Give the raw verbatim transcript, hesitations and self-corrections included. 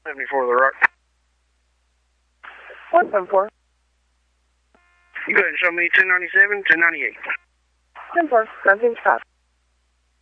seventy-four The Rock. one seven four. You go ahead and show me ten ninety-seven, ten ninety-eight. ten four, nineteen stop.